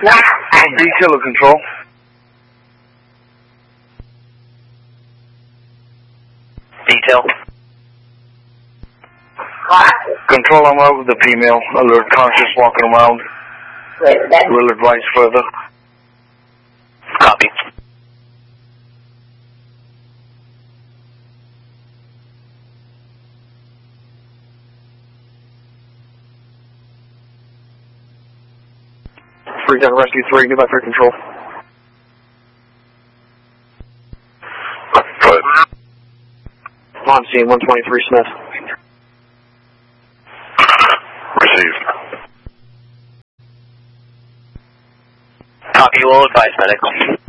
Killer Control. Detail. Control, I'm out with the female. Alert conscious walking around. Will advise further. Copy. Freetown Rescue 3, goodbye for control. On scene, 123 Smith. Received. Copy, will advise medical.